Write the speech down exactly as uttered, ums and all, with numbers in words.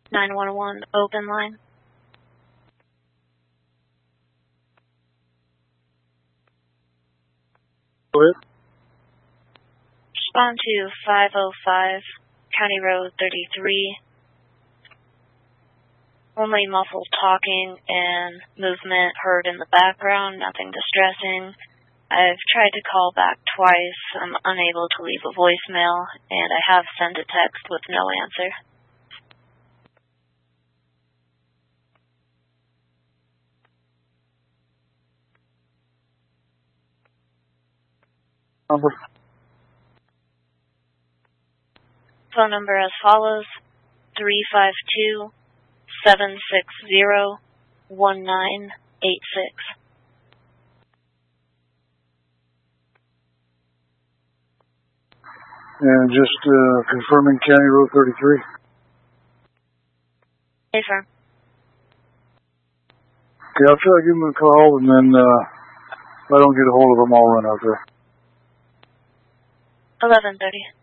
nine one one, open line. Go ahead. Respond to five oh five, County Road thirty-three. Only muffled talking and movement heard in the background, nothing distressing. I've tried to call back twice. I'm unable to leave a voicemail, and I have sent a text with no answer. Number. Phone number as follows, three five two, seven six zero, one nine eight six. And just uh, confirming County Road thirty-three. Hey, sir. Okay, I'll try to give them a call, and then uh, if I don't get a hold of them, I'll run out there. eleven thirty.